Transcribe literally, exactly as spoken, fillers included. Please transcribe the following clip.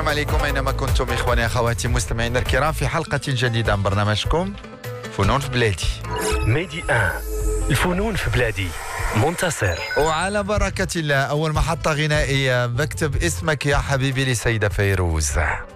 السلام عليكم أينما كنتم إخواني أخواتي مستمعينا الكرام في حلقة جديدة من برنامجكم فنون في بلادي. ميدي آن الفنون في بلادي منتصر. وعلى بركة الله أول محطة غنائية بكتب اسمك يا حبيبي لسيدة فيروز.